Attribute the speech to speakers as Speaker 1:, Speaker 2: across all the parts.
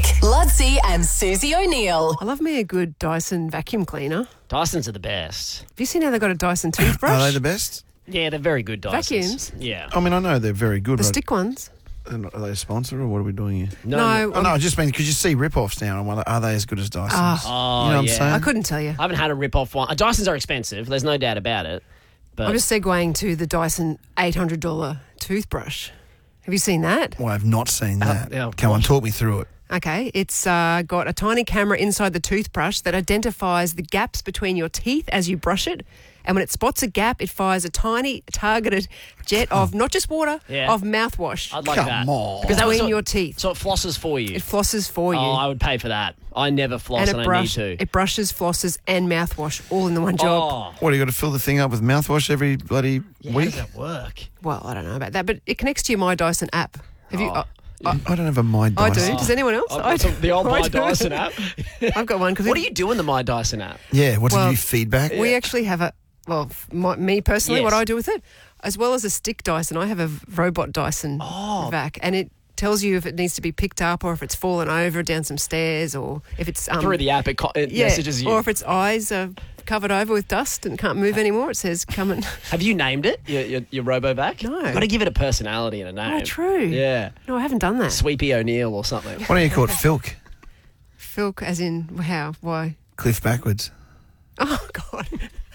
Speaker 1: Nick, Ludsey and Susie O'Neill.
Speaker 2: I love me a good Dyson vacuum cleaner.
Speaker 3: Dysons are the best.
Speaker 2: Have you seen how they got a Dyson toothbrush?
Speaker 4: Are they the best?
Speaker 3: Yeah, they're very good Dysons.
Speaker 2: Vacuums?
Speaker 3: Yeah.
Speaker 4: I mean, I know they're very good.
Speaker 2: The
Speaker 4: but
Speaker 2: stick ones?
Speaker 4: are they a sponsor or what are we doing here?
Speaker 2: No.
Speaker 4: Oh, no, I just mean because you see rip-offs now and are they as good as Dysons?
Speaker 3: Oh,
Speaker 4: you know what I'm
Speaker 3: yeah.
Speaker 4: saying?
Speaker 2: I couldn't tell you.
Speaker 3: I haven't had a rip-off one. Dysons are expensive. There's no doubt about it. But
Speaker 2: I'm just segueing to the Dyson $800 toothbrush. Have you seen that?
Speaker 4: Well, I've not seen that.
Speaker 3: yeah,
Speaker 4: Come on, talk me through it.
Speaker 2: Okay, it's got a tiny camera inside the toothbrush that identifies the gaps between your teeth as you brush it. And when it spots a gap, it fires a tiny targeted jet of not just water, of mouthwash
Speaker 3: I'd like
Speaker 4: Come
Speaker 3: that.
Speaker 4: on.
Speaker 3: Because that was
Speaker 2: between your teeth.
Speaker 3: So it flosses for you.
Speaker 2: It flosses for you.
Speaker 3: Oh, I would pay for that. I never floss and I need to.
Speaker 2: It brushes, flosses, and mouthwash all in the one job.
Speaker 3: Oh,
Speaker 4: What, you got to fill the thing up with mouthwash every bloody
Speaker 3: yeah, how
Speaker 4: week?
Speaker 3: does that work?
Speaker 2: Well, I don't know about that, but it connects to your My Dyson app. Have you?
Speaker 4: I don't have a My
Speaker 2: I
Speaker 4: Dyson.
Speaker 2: do. Does anyone else?
Speaker 3: I've got the old
Speaker 2: I
Speaker 3: My
Speaker 2: do.
Speaker 3: Dyson app.
Speaker 2: I've got one. Cause
Speaker 3: What do you do in the My Dyson app?
Speaker 4: Yeah, what
Speaker 2: Well,
Speaker 4: did you feedback?
Speaker 2: We actually have me personally,
Speaker 3: Yes.
Speaker 2: what I do with it, as well as a stick Dyson, I have a robot Dyson vac, and it tells you if it needs to be picked up or if it's fallen over down some stairs or if it's
Speaker 3: Through the app, it messages you.
Speaker 2: or if its eyes are covered over with dust and can't move anymore. It says come and
Speaker 3: Have you named it, your RoboVac?
Speaker 2: No.
Speaker 3: You've got to give it a personality and a name.
Speaker 2: oh, true.
Speaker 3: Yeah.
Speaker 2: No, I haven't done that.
Speaker 3: Sweepy O'Neill or something.
Speaker 4: Why don't you call it Filk?
Speaker 2: Filk, as in how? Why?
Speaker 4: Cliff backwards.
Speaker 2: Oh God,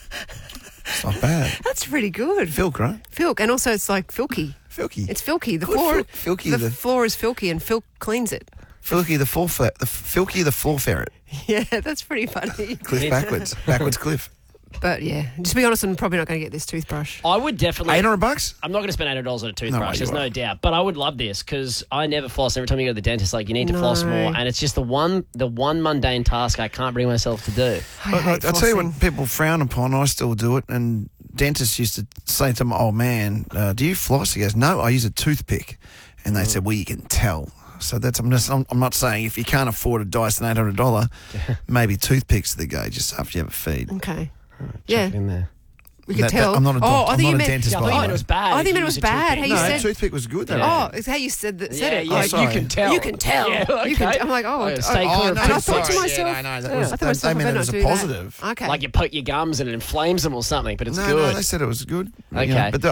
Speaker 4: It's not bad.
Speaker 2: that's pretty good.
Speaker 4: Filk, right?
Speaker 2: Filk, and also it's like filky.
Speaker 4: Filky.
Speaker 2: It's filky. The
Speaker 4: Good
Speaker 2: floor,
Speaker 4: filky,
Speaker 2: the
Speaker 4: the-
Speaker 2: floor is filky, and Filk cleans it.
Speaker 4: Filky the Filky the floor ferret.
Speaker 2: Yeah, that's pretty funny.
Speaker 4: Cliff backwards. Backwards cliff.
Speaker 2: But yeah, just to be honest, I'm probably not going to get this toothbrush.
Speaker 3: I would definitely.
Speaker 4: $800?
Speaker 3: I'm not going to spend $800 on a toothbrush.
Speaker 4: No way
Speaker 3: There's
Speaker 4: you
Speaker 3: no
Speaker 4: are.
Speaker 3: doubt. But I would love this because I never floss. Every time you go to the dentist, like you need to floss
Speaker 2: No.
Speaker 3: more, and it's just the one mundane task I can't bring myself to do.
Speaker 2: I hate
Speaker 4: I tell you what
Speaker 2: flossing.
Speaker 4: people frown upon, I still do it, and dentists used to say to my old man, do you floss? He goes, no, I use a toothpick. And they said, well, you can tell. So that's I'm not saying if you can't afford a Dyson $800, maybe toothpicks are the go just after you have a feed.
Speaker 2: Okay. Yeah,
Speaker 3: In there.
Speaker 2: we could tell.
Speaker 4: I'm not a doctor.
Speaker 2: I
Speaker 4: I'm
Speaker 2: think
Speaker 4: not
Speaker 2: you
Speaker 4: a
Speaker 2: meant.
Speaker 4: dentist,
Speaker 3: I
Speaker 4: by
Speaker 3: thought
Speaker 4: the
Speaker 3: you
Speaker 4: way.
Speaker 3: meant it was bad.
Speaker 2: I
Speaker 3: if
Speaker 2: think
Speaker 3: you
Speaker 2: it was
Speaker 3: use a
Speaker 2: bad.
Speaker 3: toothpick.
Speaker 2: How you
Speaker 4: No,
Speaker 2: said-
Speaker 4: toothpick was good, though.
Speaker 2: Oh, it's how you said it.
Speaker 3: Yeah,
Speaker 2: Like,
Speaker 4: sorry.
Speaker 3: you can tell.
Speaker 2: You can tell.
Speaker 3: Yeah,
Speaker 2: You can.
Speaker 3: okay.
Speaker 2: I'm like,
Speaker 3: Stay
Speaker 2: oh,
Speaker 3: clear
Speaker 2: and
Speaker 3: of
Speaker 2: I thought to
Speaker 3: toothpicks.
Speaker 2: myself,
Speaker 4: Yeah, no,
Speaker 2: I thought to myself,
Speaker 4: they
Speaker 2: I
Speaker 4: meant
Speaker 2: better
Speaker 4: it as
Speaker 2: not
Speaker 4: a
Speaker 2: do that.
Speaker 4: positive.
Speaker 2: Okay.
Speaker 3: Like you poke your gums and it inflames them or something, but it's
Speaker 4: No,
Speaker 3: good.
Speaker 4: they said it was good.
Speaker 3: Okay.
Speaker 4: But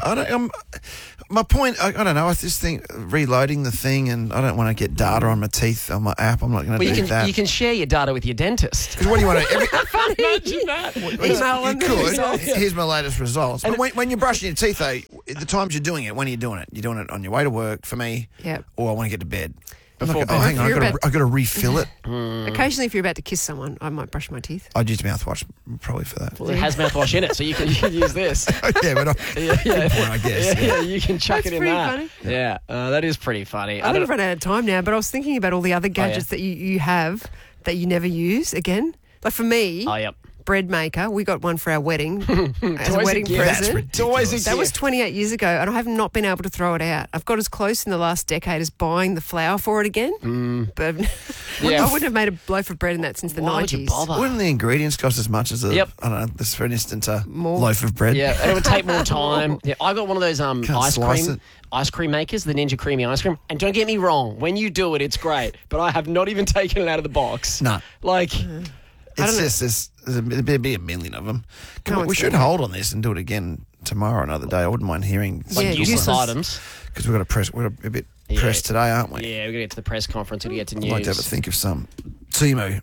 Speaker 4: my point, I don't know, I just think reloading the thing, and I don't want to get data on my teeth on my app. I'm not going to
Speaker 3: Well,
Speaker 4: do that.
Speaker 3: you can share your data with your dentist.
Speaker 4: Because what do you want to...
Speaker 3: Imagine that.
Speaker 2: Email
Speaker 4: You
Speaker 2: them.
Speaker 4: could. Here's my latest results. But when you're brushing your teeth, though, the times you're doing it, when are you doing it? You're doing it on your way to work, for me,
Speaker 2: Yep.
Speaker 4: or I want to get to bed.
Speaker 3: Before
Speaker 4: Oh,
Speaker 3: bed.
Speaker 4: hang on,
Speaker 2: You're
Speaker 4: I've got to refill it.
Speaker 2: Occasionally, if you're about to kiss someone, I might brush my teeth.
Speaker 4: I'd use mouthwash probably for that.
Speaker 3: Well, it has mouthwash in it, so you can use this.
Speaker 4: Yeah, but
Speaker 3: Yeah,
Speaker 4: good point, I guess.
Speaker 3: Yeah, you can chuck
Speaker 2: That's
Speaker 3: it in
Speaker 2: pretty
Speaker 3: that.
Speaker 2: funny.
Speaker 3: Yeah, that is pretty funny.
Speaker 2: I think I've run out of time now, but I was thinking about all the other gadgets that you have that you never use again. Like for me,
Speaker 3: Oh, yep.
Speaker 2: bread maker, we got one for our wedding as a
Speaker 3: Always
Speaker 2: wedding
Speaker 3: gift.
Speaker 4: That's
Speaker 2: present.
Speaker 4: ridiculous.
Speaker 3: Always a
Speaker 2: That was
Speaker 3: gift.
Speaker 2: 28 years ago, and I have not been able to throw it out. I've got as close in the last decade as buying the flour for it again. But
Speaker 3: Yeah.
Speaker 2: I wouldn't have made a loaf of bread in that since the
Speaker 3: Why
Speaker 2: 90s.
Speaker 3: would you bother?
Speaker 4: Wouldn't the ingredients cost as much as a,
Speaker 3: Yep.
Speaker 4: I don't know, this, for instance, a
Speaker 2: More.
Speaker 4: loaf of bread?
Speaker 3: Yeah, and it would take more time. Yeah, I got one of those
Speaker 4: slice it.
Speaker 3: ice cream makers, the Ninja Creamy ice cream. And don't get me wrong, when you do it, it's great. But I have not even taken it out of the box.
Speaker 4: No.
Speaker 3: Like,
Speaker 4: It's just, there'd be a million of them.
Speaker 2: No
Speaker 4: we
Speaker 2: one's
Speaker 4: should
Speaker 2: doing
Speaker 4: hold on this and do it again tomorrow, another day. I wouldn't mind hearing.
Speaker 2: Yeah,
Speaker 3: useless
Speaker 2: useless.
Speaker 3: items.
Speaker 4: Because we're a bit
Speaker 3: Yeah.
Speaker 4: pressed today, aren't we?
Speaker 3: Yeah, we're going to get to the press conference. We're going to get to
Speaker 4: I'd
Speaker 3: news.
Speaker 4: like to have a think of some. Timo,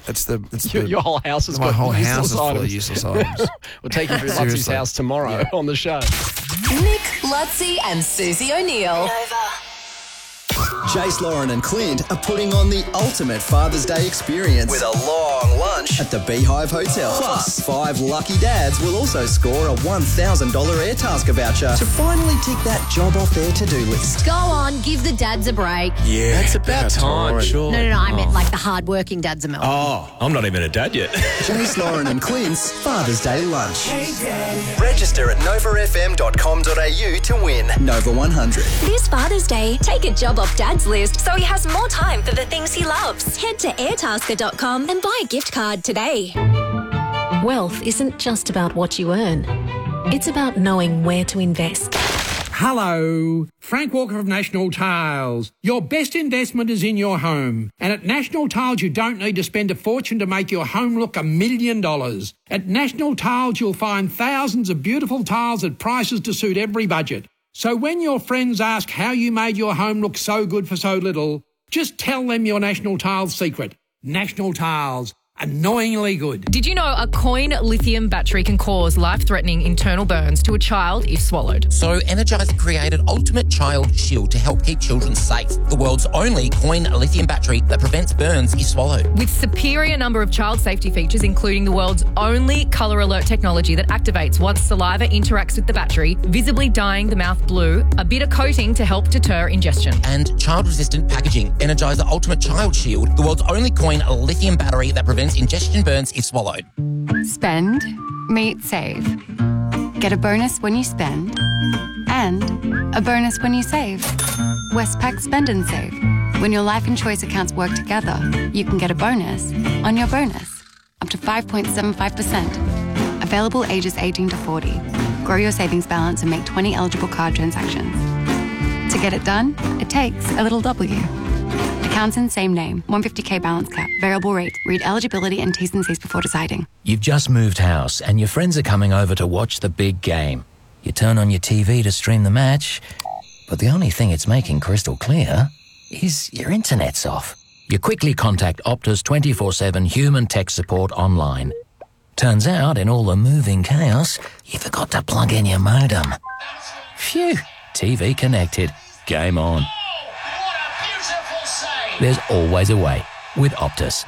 Speaker 3: Your whole house has
Speaker 4: my
Speaker 3: got
Speaker 4: whole
Speaker 3: useless
Speaker 4: house is full of
Speaker 3: items.
Speaker 4: useless items.
Speaker 3: We'll take you through Lutzie's
Speaker 4: Seriously.
Speaker 3: house tomorrow on the show.
Speaker 1: Nick, Ludsey and Susie O'Neill.
Speaker 5: Jace, Lauren and Clint are putting on the ultimate Father's Day experience with a long lunch at the Beehive Hotel. Plus, 5 lucky dads will also score a $1,000 Airtasker voucher to finally tick that job off their to-do list.
Speaker 6: Go on, give the dads a break.
Speaker 7: Yeah, it's about time, sure.
Speaker 6: No, I meant like the hard-working dads of Melbourne.
Speaker 7: Oh, I'm not even a dad yet.
Speaker 5: Jace, Lauren and Clint's Father's Day lunch. Register at novafm.com.au to win. Nova 100.
Speaker 8: This Father's Day, take a job off Dad's list so he has more time for the things he loves. Head to airtasker.com and buy a gift card today.
Speaker 9: Wealth isn't just about what you earn. It's about knowing where to invest. Hello, Frank Walker of National Tiles. Your best investment is in your home. And at National Tiles, you don't need to spend a fortune to make your home look $1 million. At National Tiles, you'll find thousands of beautiful tiles at prices to suit every budget. So when your friends ask how you made your home look so good for so little, just tell them your National Tiles secret. National Tiles. Annoyingly good.
Speaker 10: Did you know a coin lithium battery can cause life-threatening internal burns to a child if swallowed?
Speaker 11: So Energizer created Ultimate Child Shield to help keep children safe. The world's only coin lithium battery that prevents burns if swallowed.
Speaker 10: With superior number of child safety features, including the world's only colour alert technology that activates once saliva interacts with the battery, visibly dyeing the mouth blue, a bitter coating to help deter ingestion.
Speaker 11: And child-resistant packaging. Energizer Ultimate Child Shield, the world's only coin lithium battery that prevents ingestion burns if swallowed.
Speaker 12: Spend, meet, save. Get a bonus when you spend and a bonus when you save. Westpac Spend and Save. When your life and choice accounts work together, you can get a bonus on your bonus. Up to 5.75%. Available ages 18 to 40. Grow your savings balance and make 20 eligible card transactions. To get it done, it takes a little W. Accounts in same name. 150k balance cap. Variable rate. Read eligibility and T's and C's before deciding.
Speaker 13: You've just moved house and your friends are coming over to watch the big game. You turn on your TV to stream the match, but the only thing it's making crystal clear is your internet's off. You quickly contact Optus 24/7 human tech support online. Turns out, in all the moving chaos, you forgot to plug in your modem. Phew. TV connected. Game on. There's always a way with Optus.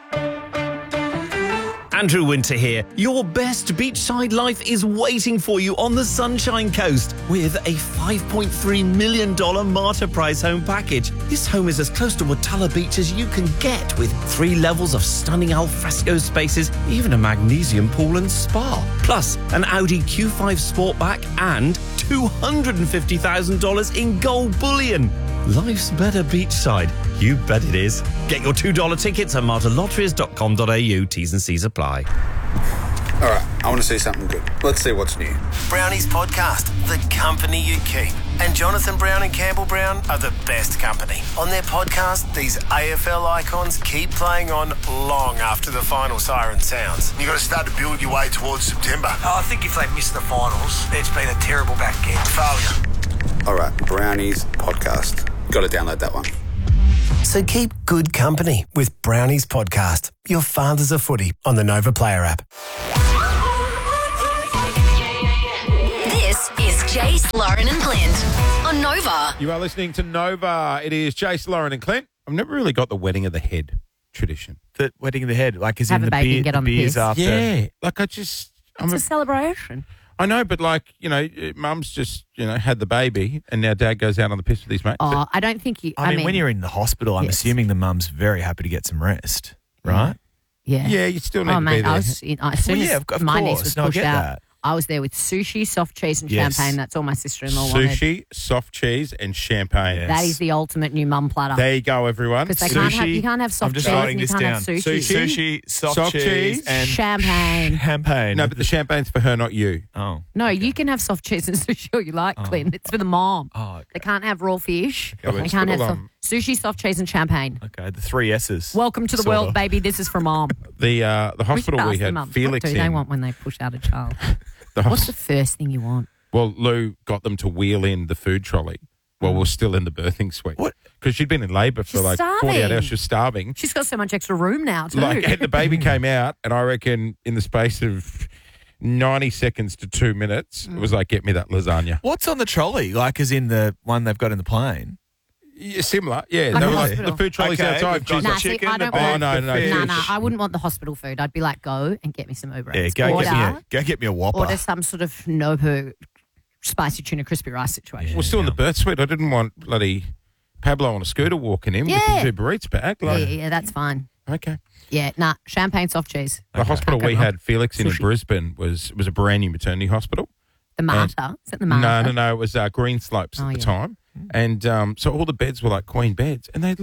Speaker 14: Andrew Winter here. Your best beachside life is waiting for you on the Sunshine Coast with a $5.3 million Marta Price home package. This home is as close to Watala Beach as you can get, with 3 levels of stunning alfresco spaces, even a magnesium pool and spa. Plus, an Audi Q5 Sportback and $250,000 in gold bullion. Life's better beachside. You bet it is. Get your $2 tickets at martalotteries.com.au. T's and C's apply.
Speaker 15: All right, I want to see something good. Let's see what's new.
Speaker 16: Brownies Podcast, the company you keep. And Jonathan Brown and Campbell Brown are the best company. On their podcast, these AFL icons keep playing on long after the final siren sounds.
Speaker 17: You've got to start to build your way towards September.
Speaker 16: I think if they miss the finals, it's been a terrible back end. Failure.
Speaker 15: All right, Brownies Podcast. Got to download that one.
Speaker 16: So keep good company with Brownies Podcast. Your father's a footy on the Nova Player app.
Speaker 8: This is Jace, Lauren and Clint on Nova.
Speaker 18: You are listening to Nova. It is Jace, Lauren and Clint. I've never really got the wedding of the head tradition.
Speaker 19: The wedding of the head, like, is
Speaker 2: Have
Speaker 19: in
Speaker 2: a
Speaker 19: the
Speaker 2: baby and get on the
Speaker 19: beers
Speaker 2: piss.
Speaker 19: after.
Speaker 18: Yeah, like I'm
Speaker 2: It's a celebration.
Speaker 18: I know, but like, you know, mum's just, you know, had the baby and now dad goes out on the piss with his mates.
Speaker 2: Oh, I don't think you...
Speaker 19: I mean, when you're in the hospital, I'm assuming the mum's very happy to get some rest, right?
Speaker 2: Yeah.
Speaker 18: Yeah, you still need to
Speaker 2: mate,
Speaker 18: be there.
Speaker 2: As soon as
Speaker 19: of
Speaker 2: my niece
Speaker 19: course.
Speaker 2: was
Speaker 19: No, I
Speaker 2: pushed
Speaker 19: get
Speaker 2: out,
Speaker 19: that.
Speaker 2: I was there with sushi, soft cheese and
Speaker 19: Yes.
Speaker 2: champagne. That's all my sister-in-law wanted.
Speaker 18: Sushi, soft cheese and champagne.
Speaker 2: That is the ultimate new mum platter.
Speaker 18: There you go, everyone.
Speaker 2: Because you can't have soft
Speaker 19: I'm just
Speaker 2: cheese
Speaker 19: writing
Speaker 2: and you
Speaker 19: this
Speaker 2: can't
Speaker 19: down.
Speaker 2: have sushi.
Speaker 19: Sushi, soft cheese, and
Speaker 2: champagne.
Speaker 19: champagne.
Speaker 18: No, but the champagne's for her, not you.
Speaker 19: Oh.
Speaker 2: No, you can have soft cheese and sushi all you like, Clint. It's for the mom.
Speaker 19: Oh, okay.
Speaker 2: They can't have raw fish.
Speaker 18: Okay, well,
Speaker 2: They
Speaker 18: it's
Speaker 2: can't
Speaker 18: for
Speaker 2: have
Speaker 18: the
Speaker 2: sushi, soft cheese and champagne.
Speaker 19: Okay, the 3 S's.
Speaker 2: Welcome to the
Speaker 19: Sort
Speaker 2: world,
Speaker 19: of.
Speaker 2: baby. This is for mom.
Speaker 18: The hospital
Speaker 2: should
Speaker 18: we
Speaker 2: ask the
Speaker 18: had
Speaker 2: mums,
Speaker 18: Felix
Speaker 2: what do
Speaker 18: in.
Speaker 2: they want when they push out a child?
Speaker 18: The
Speaker 2: What's the first thing you want?
Speaker 18: Well, Lou got them to wheel in the food trolley while we're still in the birthing suite.
Speaker 19: What?
Speaker 18: Because she'd been in labour for
Speaker 2: She's
Speaker 18: like 48
Speaker 2: starving.
Speaker 18: hours. She was starving.
Speaker 2: She's got so much extra room now, too.
Speaker 18: Like, and the baby came out, and I reckon in the space of 90 seconds to 2 minutes, it was like, get me that lasagna.
Speaker 19: What's on the trolley? Like, as in the one they've got in the plane?
Speaker 18: Yeah, similar, yeah.
Speaker 2: Like
Speaker 18: they
Speaker 2: a
Speaker 18: were like,
Speaker 2: hospital.
Speaker 18: the food trolley's
Speaker 19: Okay,
Speaker 18: outside.
Speaker 19: we've got
Speaker 18: She's
Speaker 19: the
Speaker 18: like,
Speaker 19: chicken,
Speaker 2: I don't
Speaker 19: the
Speaker 2: want-
Speaker 19: bread,
Speaker 18: no,
Speaker 19: the fish.
Speaker 2: No, I wouldn't want the hospital food. I'd be like, go and get me some Uber
Speaker 19: Yeah,
Speaker 2: Eats.
Speaker 19: go
Speaker 2: Order,
Speaker 19: get me a Whopper.
Speaker 2: order some sort of Nobu spicy tuna crispy rice situation.
Speaker 18: we're still in the birth suite. I didn't want bloody Pablo on a scooter walking in with
Speaker 2: Yeah.
Speaker 18: the Uber Eats bag.
Speaker 2: Yeah,
Speaker 18: Like,
Speaker 2: yeah, that's fine.
Speaker 18: Okay.
Speaker 2: Yeah, champagne soft cheese.
Speaker 18: The hospital we
Speaker 2: Okay.
Speaker 18: had Felix in
Speaker 2: Sushi.
Speaker 18: Brisbane was a brand new maternity hospital.
Speaker 2: The Marta. Is it the Marta?
Speaker 18: No. It was Green Slopes
Speaker 2: Oh,
Speaker 18: at the
Speaker 2: yeah.
Speaker 18: time. And so all the beds were like queen beds, and they had little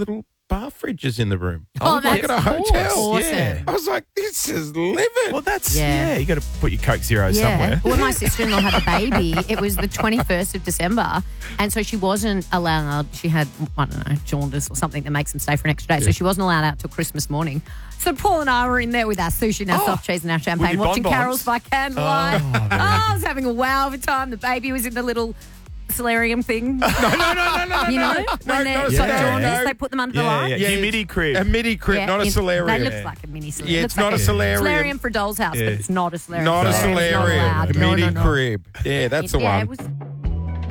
Speaker 18: bar fridges in the room.
Speaker 6: Oh,
Speaker 18: like at a hotel.
Speaker 6: Awesome.
Speaker 19: Yeah.
Speaker 18: I was like, this is living.
Speaker 19: Well, that's,
Speaker 6: Yeah.
Speaker 19: you got to put your Coke Zero somewhere.
Speaker 6: When my sister-in-law had the baby, it was the 21st of December, and so she wasn't allowed. She had, I don't know, jaundice or something that makes them stay for an extra day, so she wasn't allowed out till Christmas morning. So Paul and I were in there with our sushi and our soft cheese and our champagne,
Speaker 19: your
Speaker 6: watching
Speaker 19: bonbons.
Speaker 6: carols by candlelight. I was having a wow of a time. The baby was in the little solarium thing.
Speaker 18: No.
Speaker 6: You know, when they've got jaundice, they put them under the light.
Speaker 19: Yeah, midi crib.
Speaker 18: A midi crib, not a solarium.
Speaker 6: That looks like a mini solarium.
Speaker 18: Yeah,
Speaker 6: Looks
Speaker 18: it's not
Speaker 6: like
Speaker 18: a solarium.
Speaker 6: Solarium for a doll's house, but it's not a solarium.
Speaker 18: Not a
Speaker 6: Solarium's not
Speaker 18: solarium.
Speaker 6: allowed.
Speaker 18: A
Speaker 6: No,
Speaker 18: midi
Speaker 6: no, no.
Speaker 18: crib. Yeah, that's the
Speaker 6: Yeah,
Speaker 18: one.
Speaker 6: it was